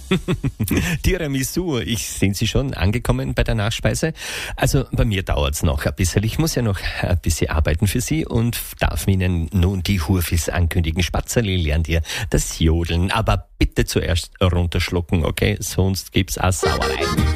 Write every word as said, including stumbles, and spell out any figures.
Tiramisu, ich sind Sie schon angekommen bei der Nachspeise? Also bei mir dauert's noch ein bisschen. Ich muss ja noch ein bisschen arbeiten für Sie und darf Ihnen nun die Hurfis ankündigen. Spatzerli lernt ihr das Jodeln, aber bitte zuerst runterschlucken, okay? Sonst gibt's auch Sauerei.